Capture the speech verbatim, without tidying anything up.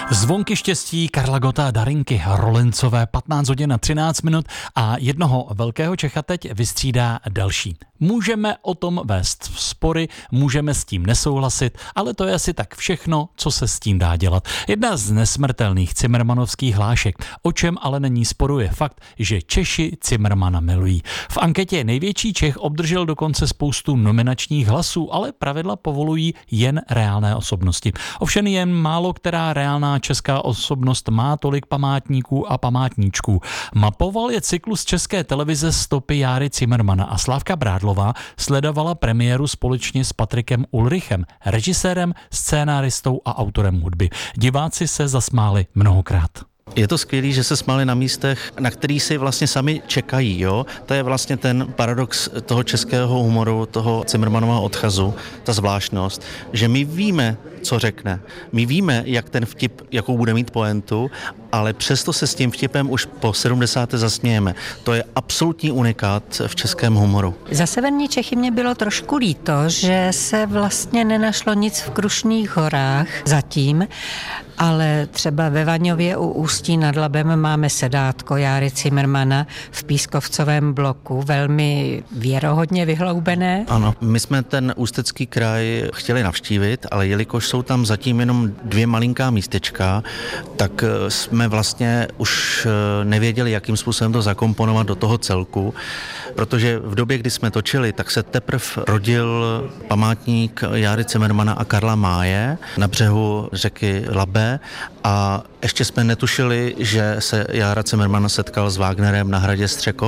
Zvonky štěstí Karla Gotta a Darinky Rolencové, patnáct hodin a třináct minut a jednoho velkého Čecha teď vystřídá další. Můžeme o tom vést spory, můžeme s tím nesouhlasit, ale to je asi tak všechno, co se s tím dá dělat. Jedna z nesmrtelných cimrmanovských hlášek, o čem ale není sporu, je fakt, že Češi Cimrmana milují. V anketě největší Čech obdržel dokonce spoustu nominačních hlasů, ale pravidla povolují jen reálné osobnosti. Ovšem jen málo která reálná česká osobnost má tolik památníků a památníčků. Mapoval je cyklus České televize stopy Járy Cimrmana a Slávka Brádlová sledovala premiéru společně s Patrikem Ulrichem, režisérem, scénáristou a autorem hudby. Diváci se zasmáli mnohokrát. Je to skvělý, že se smáli na místech, na kterých si vlastně sami čekají, jo? To je vlastně ten paradox toho českého humoru, toho Cimrmanova odchazu, ta zvláštnost, že my víme, co řekne. My víme, jak ten vtip, jakou bude mít pointu, ale přesto se s tím vtipem už po sedmdesáté zasmějeme. To je absolutní unikát v českém humoru. Za severní Čechy mě bylo trošku líto, že se vlastně nenašlo nic v Krušných horách zatím, ale třeba ve Vaňově u Ústí nad Labem máme sedátko Járy Cimrmana v Pískovcovém bloku, velmi věrohodně vyhloubené. Ano, my jsme ten Ústecký kraj chtěli navštívit, ale jelikož jsou tam zatím jenom dvě malinká místečka, tak jsme vlastně už nevěděli, jakým způsobem to zakomponovat do toho celku, protože v době, kdy jsme točili, tak se teprve rodil památník Járy Cimrmana a Karla Máje na břehu řeky Labe a ještě jsme netušili, že se Jára Cimrman setkal s Wagnerem na hradě Střekov.